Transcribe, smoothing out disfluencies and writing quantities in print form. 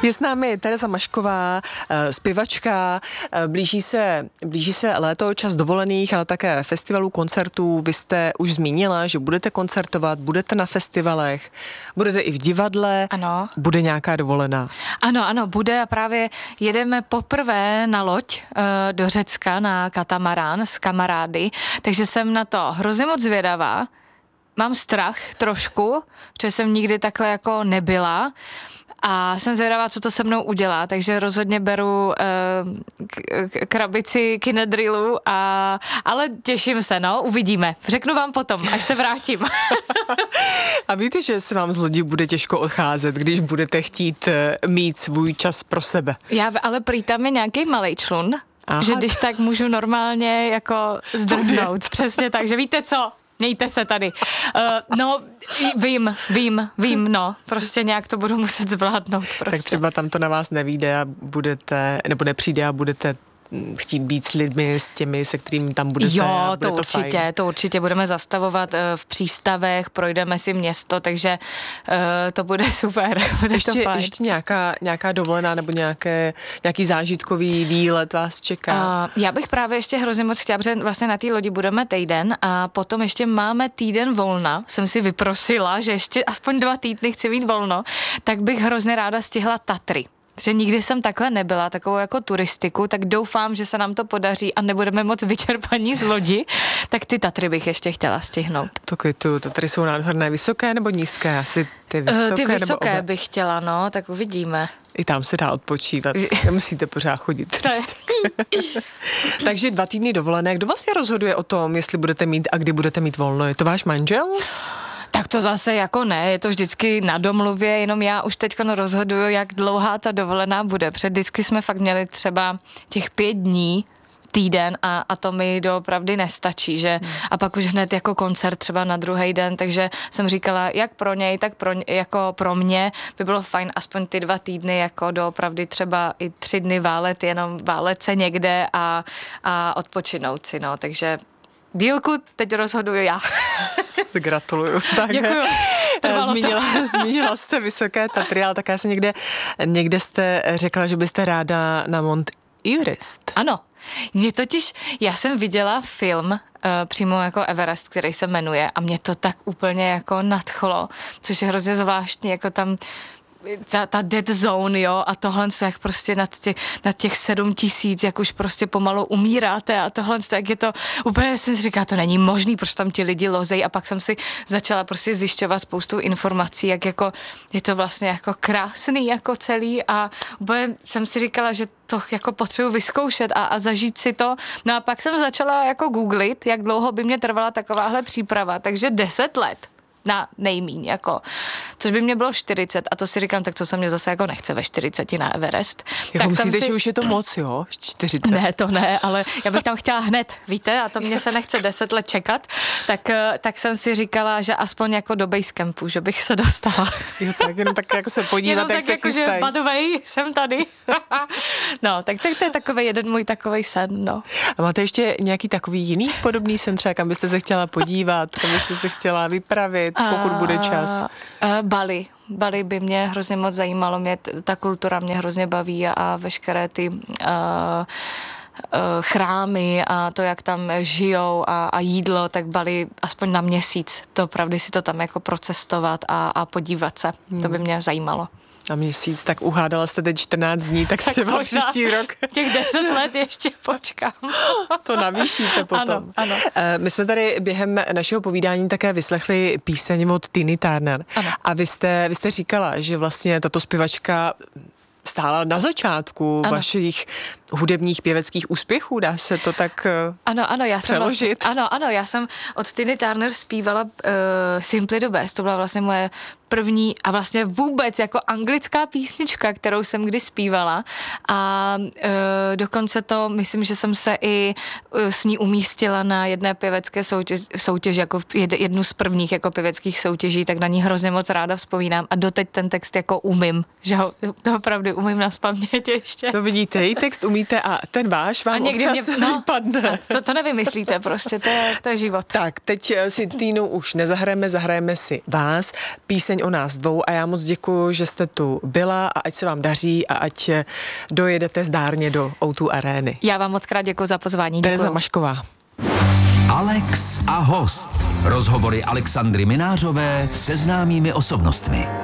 Je s námi Tereza Mašková, zpěvačka, blíží se léto, čas dovolených, ale také festivalů, koncertů. Vy jste už zmínila, že budete koncertovat, budete na festivalech, budete i v divadle. Ano. Bude nějaká dovolená? Ano, bude a právě jedeme poprvé na loď do Řecka na katamarán s kamarády, takže jsem na to hrozně moc zvědavá. Mám strach trošku, protože jsem nikdy takhle jako nebyla a jsem zvědavá, co to se mnou udělá, takže rozhodně beru krabici kinedrilu, ale těším se, uvidíme. Řeknu vám potom, až se vrátím. A víte, že se vám z lodi bude těžko odcházet, když budete chtít mít svůj čas pro sebe? Ale prý tam je nějaký malej člun, Aha. že když tak můžu normálně jako zdrhnout. Přesně tak, že víte co? Mějte se tady. Vím, prostě nějak to budu muset zvládnout. Prostě. Tak třeba tam to na vás nevyjde a budete, nebo nepřijde a budete chtít být s lidmi, s těmi, se kterými tam budete. Jo, bude to určitě budeme zastavovat v přístavech, projdeme si město, takže to bude super. Bude to fajn. Ještě nějaká dovolená nebo nějaký zážitkový výlet vás čeká? Já bych právě ještě hrozně moc chtěla, protože vlastně na té lodi budeme týden a potom ještě máme týden volna. Jsem si vyprosila, že ještě aspoň 2 týdny chci mít volno, tak bych hrozně ráda stihla Tatry. Že nikdy jsem takhle nebyla, takovou jako turistiku, tak doufám, že se nám to podaří a nebudeme moc vyčerpaní z lodi, tak ty Tatry bych ještě chtěla stihnout. Tatry jsou nádherné, vysoké nebo nízké? Asi ty vysoké bych chtěla, tak uvidíme. I tam se dá odpočívat, nemusíte pořád chodit. Takže 2 týdny dovolené. Kdo vlastně rozhoduje o tom, jestli budete mít a kdy budete mít volno? Je to váš manžel? Tak to zase jako ne, je to vždycky na domluvě, jenom já už teď rozhoduju, jak dlouhá ta dovolená bude. Vždycky jsme fakt měli třeba těch 5 dní, týden a to mi doopravdy nestačí, že? A pak už hned jako koncert třeba na druhý den, takže jsem říkala, jak pro něj, tak pro mě by bylo fajn aspoň ty 2 týdny jako doopravdy třeba i 3 dny válet se někde a odpočinout si, takže dílku teď rozhoduju já. Gratuluju. Tak, děkuju. Zmínila jste Vysoké Tatry, ale také se někde jste řekla, že byste ráda na Mont Everest. Ano. Já jsem viděla film přímo jako Everest, který se jmenuje a mě to tak úplně jako nadchlo, což je hrozně zvláštní, jako tam ta dead zone, a tohle, jak prostě nad těch 7 000, jak už prostě pomalu umíráte a tohle, jak je to, úplně jsem si říkala, to není možný, protože tam ti lidi lozejí a pak jsem si začala prostě zjišťovat spoustu informací, jak jako je to vlastně jako krásný jako celý a úplně jsem si říkala, že to jako potřebuji vyzkoušet a zažít si to. No a pak jsem začala jako googlit, jak dlouho by mě trvala takováhle příprava, takže 10 let. Na nejmíň, což by mě bylo 40 a to si říkám, tak to se mě zase jako nechce ve 40 na Everest. Tak myslíte, že už je to moc, 40? Ne, to ne, ale já bych tam chtěla hned, víte, a to mě se nechce 10 let čekat, tak jsem si říkala, že aspoň jako do basecampu, že bych se dostala. Jo, tak jenom tak jako se podívat, tak se jako, chystají. Že by the way, jsem tady. Tak to je takový jeden můj takovej sen, A máte ještě nějaký takový jiný podobný sen třeba, kam byste se chtěla podívat, kam byste se chtěla vypravit, pokud bude čas? Bali by mě hrozně moc zajímalo, ta kultura mě hrozně baví a veškeré ty chrámy a to, jak tam žijou a jídlo, tak Bali aspoň na měsíc, to opravdu si to tam jako procestovat a podívat se, to by mě zajímalo. Na měsíc, tak uhádala jste teď 14 dní, tak třeba příští rok. Těch 10 let ještě počkám. To navýšíte potom. Ano. My jsme tady během našeho povídání také vyslechli píseň od Tiny Turner. Ano. A vy jste říkala, že vlastně tato zpěvačka stála na začátku vašich hudebních pěveckých úspěchů, dá se to tak přeložit? Já jsem od Tiny Turner zpívala Simply the Best, to byla vlastně moje první a vlastně vůbec jako anglická písnička, kterou jsem kdy zpívala a dokonce to, myslím, že jsem se i s ní umístila na jedné pěvecké soutěži jako jednu z prvních jako pěveckých soutěží, tak na ní hrozně moc ráda vzpomínám a doteď ten text jako umím, že ho opravdu umím nazpamět ještě. To vidíte, i text umíte vymyslíte a ten váš vám občas vypadne. To nevymyslíte prostě, to je život. Tak, teď si Týnu už zahrajeme si vás, píseň o nás dvou a já moc děkuju, že jste tu byla a ať se vám daří a ať dojedete zdárně do O2 arény. Já vám moc krát děkuju za pozvání. Tereza Mašková. Alex a host. Rozhovory Alexandry Minářové se známými osobnostmi.